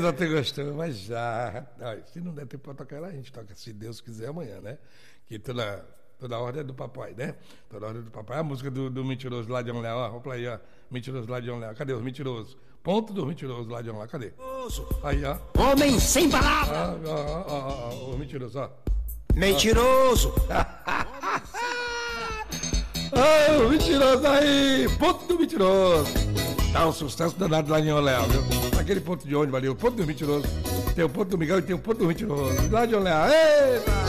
beleza, tu gostou, mas já. Olha, se não der tempo pra tocar ela, a gente toca, se Deus quiser, amanhã, né? Que toda ordem é do papai, né? Toda ordem é do papai. A música do mentiroso lá de João Léo, ó. Vamos lá aí, ó. Mentiroso lá de João Léo. Cadê os mentirosos? Ponto do mentiroso lá de João Léo, cadê? Aí, ó. Homem sem palavra. Ó, o mentiroso, ó. Mentiroso. Ô, mentiroso aí! Ponto do mentiroso! Tá um sucesso danado lá em Oléu, viu? Aquele ponto de ônibus ali, o ponto do mentiroso. Tem o ponto do Miguel e tem o ponto do mentiroso. Lá de Oléu. Eita!